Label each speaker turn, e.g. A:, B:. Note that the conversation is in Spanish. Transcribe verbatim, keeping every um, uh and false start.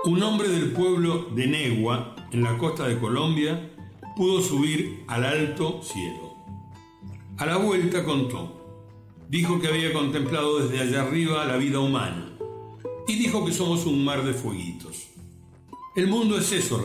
A: Un hombre del pueblo de Negua, en la costa de Colombia, pudo subir al alto cielo. A la vuelta contó. Dijo que había contemplado desde allá arriba la vida humana y dijo que somos un mar de fueguitos. El mundo es eso,